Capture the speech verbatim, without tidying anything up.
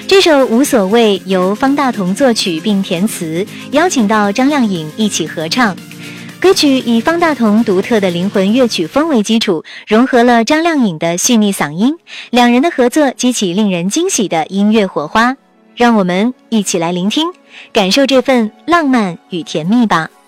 这首《无所谓》由方大同作曲并填词，邀请到张靓颖一起合唱。歌曲以方大同独特的灵魂乐曲风为基础，融合了张靓颖的细腻嗓音，两人的合作激起令人惊喜的音乐火花。让我们一起来聆听，感受这份浪漫与甜蜜吧。